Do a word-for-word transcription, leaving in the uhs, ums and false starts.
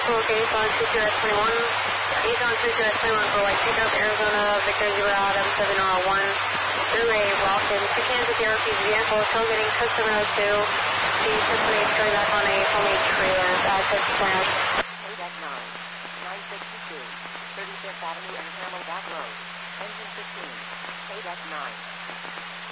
Case on two two S twenty-one. He's on two two S twenty-one for White Pickup, Arizona, Victor Zero Adam seven oh one. Through a Ralston to Kansas Aerospace vehicle, tailgating customer oh two. The system is going back on a homemade trailer at this dash. A D E C nine, nine sixty-two, thirty-fifth Avenue and Camelback Road. Engine fifteen, A D E C nine.